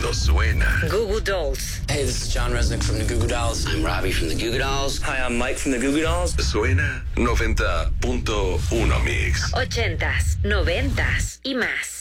Esto suena. Goo Goo Dolls. Hey, this is John Resnick from the Goo Goo Dolls. I'm Robbie from the Goo Goo Dolls. Hi, I'm Mike from the Goo Goo Dolls. Suena 90.1 Mix. 80s, 90s y más.